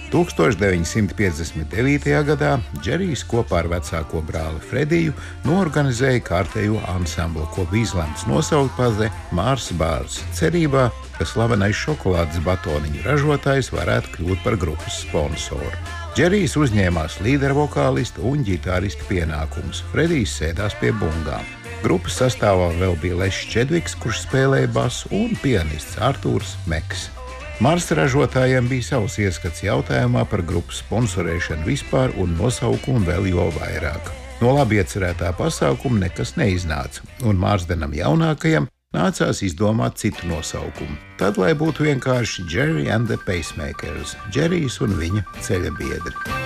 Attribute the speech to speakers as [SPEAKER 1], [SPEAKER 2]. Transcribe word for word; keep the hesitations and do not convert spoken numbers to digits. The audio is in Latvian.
[SPEAKER 1] tūkstoš deviņsimt piecdesmit devītajā gadā Džerijs kopā ar vecāko brāli Frediju noorganizēja kārtējo ansamblu, ko bija izlemts nosaukt par The Mars Bars, cerībā, ka slavenais šokolādes batoniņu ražotājs varētu kļūt par grupas sponsoru. Džerijs uzņēmās līdervokālista un ģitārista pienākumus. Fredijs sēdās pie bungām. Grupas sastāvā vēl bija Lešs Čedviks, kurš spēlēja basu, un pianists Artūrs Meks. Mars ražotājiem bija savs ieskats jautājumā par grupas sponsorēšanu vispār un nosaukumu vēl jo vairāk. No labi iecerētā pasākuma nekas neiznāca, un Mārsdenam jaunākajam nācās izdomāt citu nosaukumu. Tad, lai būtu vienkārši Jerry and the Pacemakers, Džerijs un viņa ceļabiedri.